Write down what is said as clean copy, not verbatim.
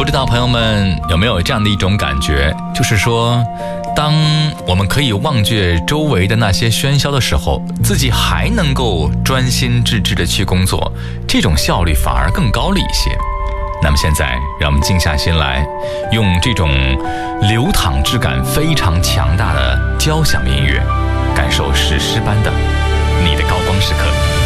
不知道朋友们有没有这样的一种感觉，就是说当我们可以忘却周围的那些喧嚣的时候，自己还能够专心致志的去工作，这种效率反而更高了一些。那么现在让我们静下心来，用这种流淌之感非常强大的交响音乐，感受史诗般的你的高光时刻。